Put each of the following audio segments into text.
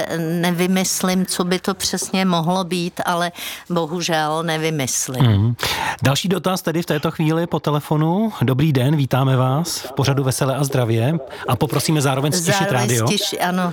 nevymyslím, co by to přesně mohlo být, ale bohužel nevymyslím. Další dotaz tedy v této chvíli po telefonu. Dobrý den, vítáme vás v pořadu Veselé a zdravě a poprosíme zároveň stišit rádio. Ano.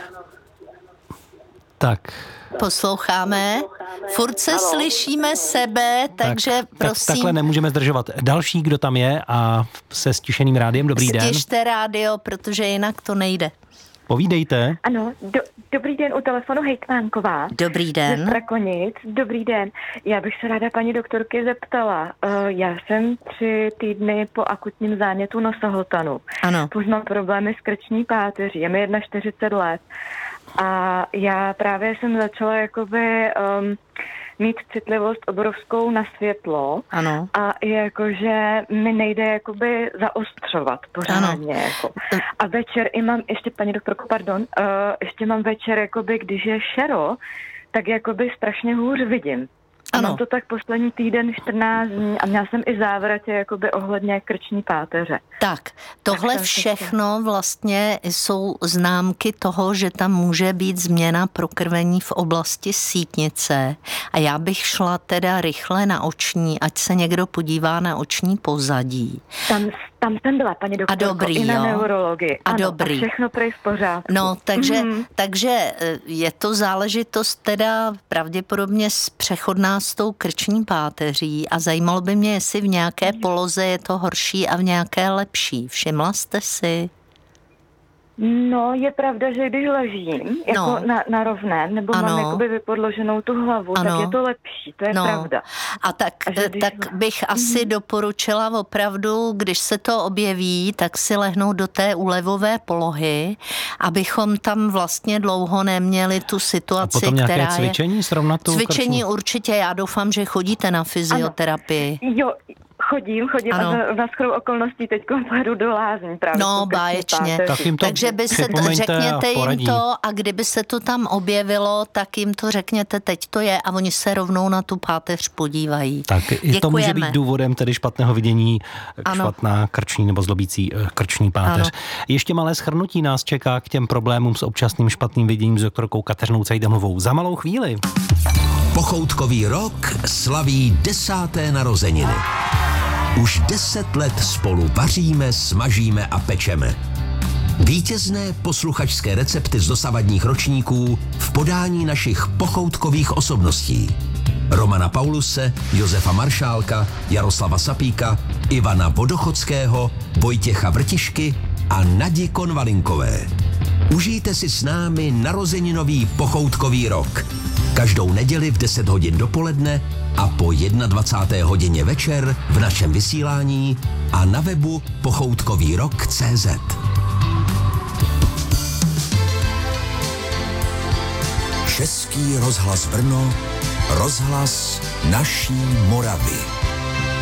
Tak. Posloucháme. Furt se slyšíme sebe, takže prosím. Takhle nemůžeme zdržovat. Další, kdo tam je a se stišeným rádiem, dobrý den. Stište rádio, protože jinak to nejde. Povídejte. Ano, dobrý den, u telefonu hejtmánková. Dobrý den. Ze Strakonic, dobrý den. Já bych se ráda paní doktorky zeptala. Já jsem 3 týdny po akutním zánětu nosohltanu. Ano. Už mám problémy s krční páteří, je mi 41 let. A já právě jsem začala jakoby mít citlivost obrovskou na světlo. Ano. A jakože mi nejde jakoby zaostřovat pořádně. Jako. A večer i mám, ještě paní doktorko, pardon, ještě mám večer, jakoby, když je šero, tak jakoby strašně hůř vidím. A mám to tak poslední týden 14 dní a měla jsem i závratě jakoby ohledně krční páteře. Tak, tohle všechno vlastně jsou známky toho, že tam může být změna prokrvení v oblasti sítnice a já bych šla teda rychle na oční, ať se někdo podívá na oční pozadí. Tam jsem byla, paní doktorko, i na neurologii. A ano, dobrý. A všechno prej v pořádku. No, takže je to záležitost teda pravděpodobně přechodná s tou krční páteří a zajímalo by mě, jestli v nějaké poloze je to horší a v nějaké lepší. Všimla jste si? No, je pravda, že když ležím jako na rovném, nebo mám jakoby vypodloženou tu hlavu, tak je to lepší, to je pravda. A tak bych asi doporučila opravdu, když se to objeví, tak si lehnout do té úlevové polohy, abychom tam vlastně dlouho neměli tu situaci, potom která nějaké cvičení srovnat tu Cvičení krční? Určitě, já doufám, že chodíte na fyzioterapii. Ano. Jo, chodím a na shodou okolností teď pojedu do lázní právě. No, báječně. Takže by se řekněte jim to a kdyby se to tam objevilo, tak jim to řekněte, teď to je a oni se rovnou na tu páteř podívají. Tak i to může být důvodem tedy špatného vidění, špatná krční nebo zlobící krční páteř. Ještě malé shrnutí nás čeká k těm problémům s občasným špatným viděním s doktorkou Kateřinou Cejdemovou. Za malou chvíli. Pochoutkový rok slaví 10. narozeniny. Už 10 let spolu vaříme, smažíme a pečeme. Vítězné posluchačské recepty z dosavadních ročníků v podání našich pochoutkových osobností. Romana Pauluse, Josefa Maršálka, Jaroslava Sapíka, Ivana Vodochodského, Vojtěcha Vrtišky a Nadi Konvalinkové. Užijte si s námi narozeninový pochoutkový rok. Každou neděli v 10 hodin dopoledne a po 21. hodině večer v našem vysílání a na webu pochoutkovýrok.cz. Český rozhlas Brno, rozhlas naší Moravy.